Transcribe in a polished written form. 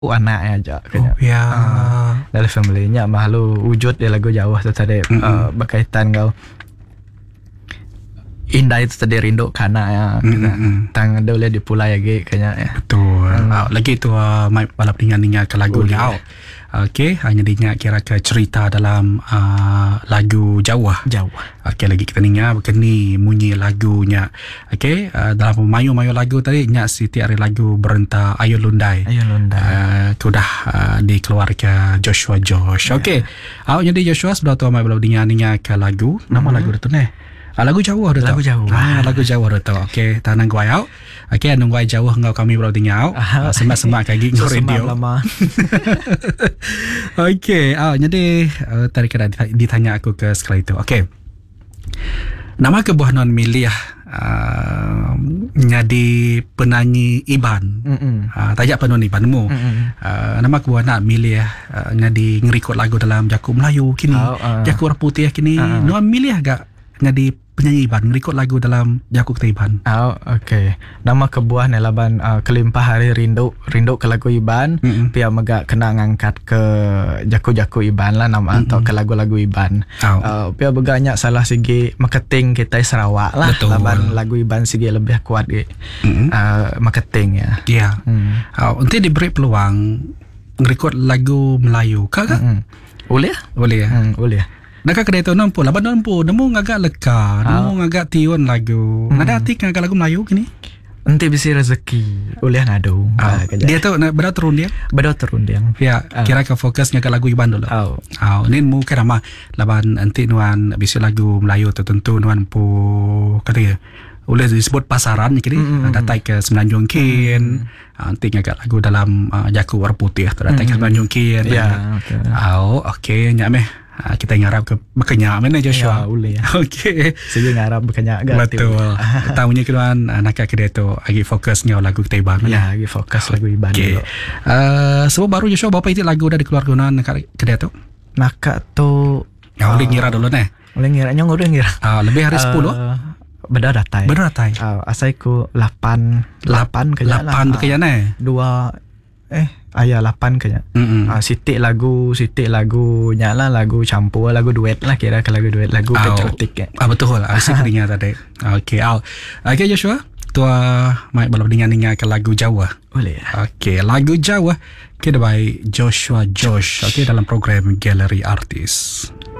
anaknya aja kayaknya. Ya. Dari family-nya malu wujud di lagu Jawa tu tadi berkaitan kau indah itu tadi rindu kana ya. Tang ada boleh dipulai lagi kayaknya ya. Betul. Lagi tu mai balap dengan ke lagu Jawa. Okey, hanya diingat kira ke cerita dalam lagu Jawa. Okey, lagi kita dengar begini bunyi lagunya. Okey, dalam mayu-mayu lagu tadi nyak Siti hari lagu Berenta Ayo Lundai. Tu dah dikeluarkan Joshua Josh. Okey. Jadi Joshua sudah tu mai balap dengan ke lagu. Nama lagu tu ni. Lagu Jawa dah tahu. Lagu Jawa dah tahu. Okey, tanang guai au. Okey, nang guai Jawa ngau kami baru tinggal. Semak-semak kaki ngau radio. Okey, jadi tadi kena ditanya aku ke sekali itu. Okey. Nama kebuah non milih jadi penyanyi Iban. Tajak penon Ibanmu. Nama kebuah nak milih jadi ngerikod lagu dalam Jaku Melayu kini. Jaku Orang Putih kini. Nama milih agak jadi penyanyi Iban ngerikod lagu dalam Jaku Kita Iban. Okey. Nama kebuah ni laban kelimpah hari rindu ke lagu Iban. Pia megak kena ngangkat ke Jaku Iban lah nama atau ke lagu-lagu Iban. Pia begaknya salah segi marketing kita Sarawak lah. Betul. Laban lagu Iban segi lebih kuat marketing ya. Ya. Nanti diberi peluang ngerekod lagu Melayu kagak? Boleh ya? Boleh. Nak kedai tu nampu, laban nampu, nemu ngagak leka, nemu ngagak tiun lagu. Nada hati ngagak lagu Melayu kini. Nanti bisi rezeki, boleh ngadu. Dia tu beda turun dia. Ya, kira ke fokus ngagak lagu Iban dulu. Ni mu kira mah laban nanti nuan bisi lagu Melayu tertentu nuan pu kata boleh disebut pasaran kini. Datai ke Semenanjung Kin. Nanti ngagak lagu dalam Jaku Orang Putih tu datai ke Semenanjung Kin. Ya. Okey, nyak meh. Kita ngarap ke berkenyak mana Joshua. Ya, boleh. Okey. Saya ngarap berkenyak ke. Betul. Tahunya keduan nak kedai tu lagi fokus ngau lagu kita Iban. Ya, lagi fokus lagu Iban dulu. Sebab baru Joshua berapa itu lagu dah dikeluarkan nak kedai tu? Nak tu boleh ngira dulu ni. Boleh ngira nyong udah ngira. Lebih hari 10. Beda datai. Asaiku 8 kayaknya. 8 kayaknya ni. 8 kayaknya. Sitik lagu nyala lagu campur lagu duet lah kira ke lagu duet lagu patriotik. Betul. Asyik dengar tadi. Okey. Okey Joshua, tua mai balap dengan ke lagu Jawa. Boleh. Okey, lagu Jawa kita by Joshua Josh. Okey dalam program Gallery Artist.